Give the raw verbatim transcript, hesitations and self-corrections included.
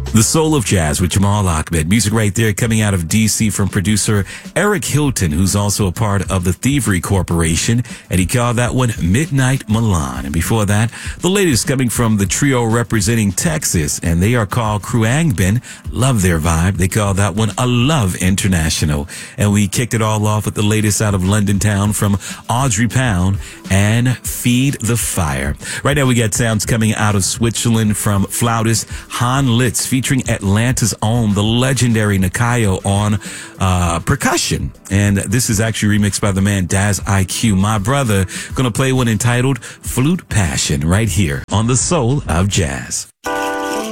The Soul of Jazz with Jamal Ahmed. Music right there coming out of D C from producer Eric Hilton, who's also a part of the Thievery Corporation, and he called that one Midnight Milan. And before that, the latest coming from the trio representing Texas, and they are called Khruangbin. Love their vibe. They call that one A Love International. And we kicked it all off with the latest out of London town from Audrey Pound and Feed the Fire. Right now we got sounds coming out of Switzerland from flautist Han Litz, featuring Atlanta's own, the legendary Nakayo on uh, percussion. And this is actually remixed by the man Daz I Q. My brother gonna play one entitled Flute Passion right here on The Soul of Jazz.